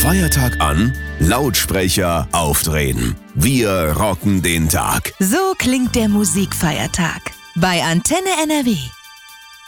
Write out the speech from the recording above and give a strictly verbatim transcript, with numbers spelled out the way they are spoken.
Feiertag an, Lautsprecher aufdrehen. Wir rocken den Tag. So klingt der Musikfeiertag bei Antenne N R W.